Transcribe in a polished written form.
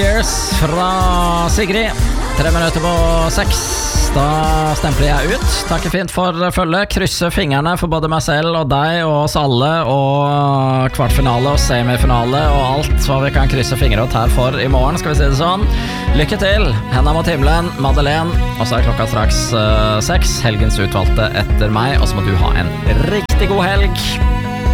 Years fra Sigrid 3 minutter på 6. Da stempler jeg ut. Takker fint for følge. Krysser fingrene for både meg selv og deg og oss alle, og kvartfinale og semifinale og alt hva vi kan krysse fingre ut her for i morgen, skal vi si det sånn. Lykke til. Henda mot himmelen, Madeleine. Og så klokka straks 6. Helgens utvalgte etter meg. Og så må du ha en riktig god helg.